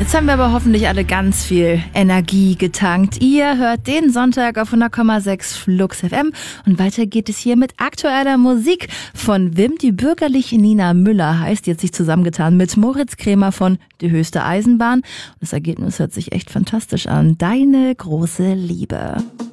Jetzt haben wir aber hoffentlich alle ganz viel Energie getankt. Ihr hört den Sonntag auf 100,6 Flux FM und weiter geht es hier mit aktueller Musik von Wim. Die bürgerliche Nina Müller heißt, die hat sich zusammengetan mit Moritz Krämer von Die höchste Eisenbahn. Das Ergebnis hört sich echt fantastisch an. Deine große Liebe.